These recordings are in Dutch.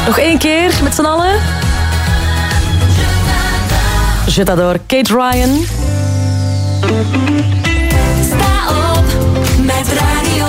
Nog 1 keer met z'n allen. Je t'adore, Kate Ryan. Sta op met Radio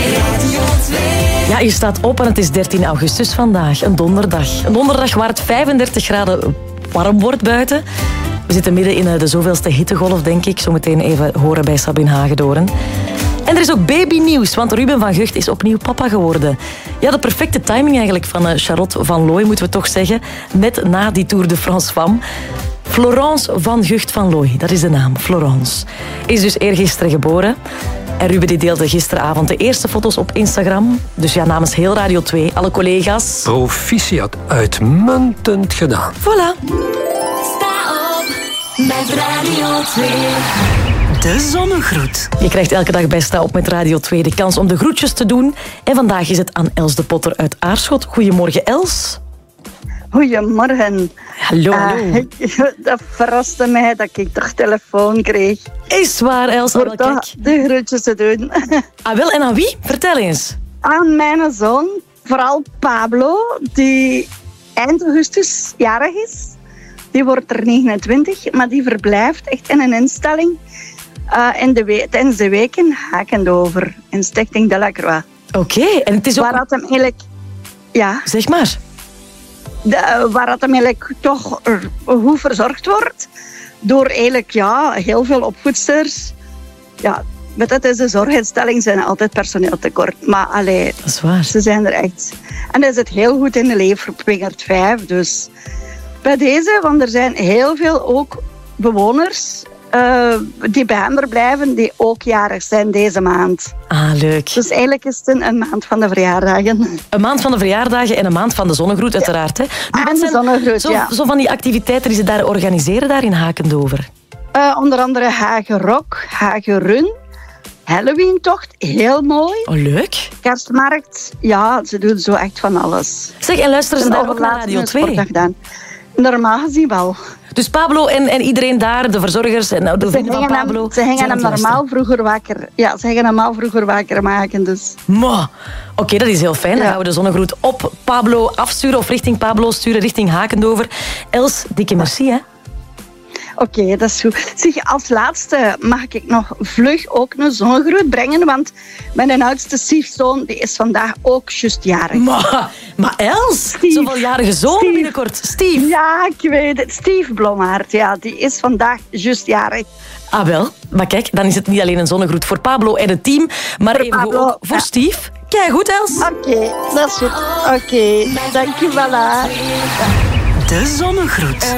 2. Ja, je staat op en het is 13 augustus vandaag, een donderdag. Een donderdag waar het 35 graden warm wordt buiten. We zitten midden in de zoveelste hittegolf, denk ik. Zometeen even horen bij Sabine Hagedoorn. En er is ook babynieuws, want Ruben van Gucht is opnieuw papa geworden. Ja, de perfecte timing eigenlijk van Charlotte van Looy, moeten we toch zeggen. Net na die Tour de France Femme. Florence van Gucht van Looy, dat is de naam, Florence. Is dus eergisteren geboren. En Ruben die deelde gisteravond de eerste foto's op Instagram. Dus ja, namens heel Radio 2, alle collega's. Proficiat, uitmuntend gedaan. Voilà. Sta op met Radio 2. De zonnegroet. Je krijgt elke dag bij Sta op met Radio 2 de kans om de groetjes te doen. En vandaag is het aan Els de Potter uit Aarschot. Goedemorgen, Els. Goedemorgen. Hallo, hallo. Dat verraste mij dat ik toch telefoon kreeg. Is waar, Els. Voor toch de groetjes te doen. Ah, wel, en aan wie? Vertel eens. Aan mijn zoon, vooral Pablo, die eind augustus jarig is. Die wordt er 29, maar die verblijft echt in een instelling tijdens de week in Hakendover, in Stichting Delacroix. Oké, en het is ook... Waar dat hem eigenlijk... Ja. Zeg maar. Waar dat hem eigenlijk toch goed verzorgd wordt. Door eigenlijk heel veel opvoedsters. Ja, met het is de zorginstelling zijn er altijd personeel tekort. Maar allee, dat is waar. Ze zijn er echt. En hij zit heel goed in de leefgroep Wingert 5. Dus bij deze, want er zijn heel veel ook bewoners die bij hem verblijven, die ook jarig zijn deze maand. Ah, leuk. Dus eigenlijk is het een maand van de verjaardagen. Een maand van de verjaardagen en een maand van de zonnegroet, uiteraard. Hè? En de zonnegroet, zo van die activiteiten die ze daar organiseren, daar in Hakendover. Onder andere Hagenrock, Hagenrun, Halloween-tocht, heel mooi. Oh, leuk. Kerstmarkt, ja, ze doen zo echt van alles. Zeg, en luisteren ze daar ook naar Radio 2? Normaal gezien wel. Dus Pablo en iedereen daar, de verzorgers en de vrienden van Pablo... Ze gingen hem normaal vroeger wakker. Ja, ze gingen hem al vroeger wakker maken, dus... Oké, dat is heel fijn. Dan gaan we de zonnegroet op Pablo afsturen of richting Pablo sturen, richting Hakendover. Els, dikke merci, hè. Oké, dat is goed. Zeg, als laatste mag ik nog vlug ook een zonnegroet brengen, want mijn oudste stiefzoon die is vandaag ook juist jarig. Maar Els, zoveel jarige zoon binnenkort. Steve. Ja, ik weet het. Steve Blommaert, ja, die is vandaag juist jarig. Ah wel, maar kijk, dan is het niet alleen een zonnegroet voor Pablo en het team, maar even ook voor Steve. Kijk goed, Els. Oké, dat is goed. Oké, dankjewel. De zonnegroet.